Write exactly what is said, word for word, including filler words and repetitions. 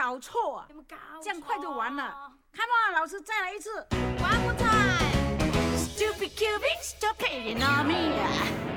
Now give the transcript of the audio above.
搞错啊？ 有没有搞错？ 这样快就完了。Come on， 老师再来一次。 One more time。 Stupid Cubic, stop hating on me.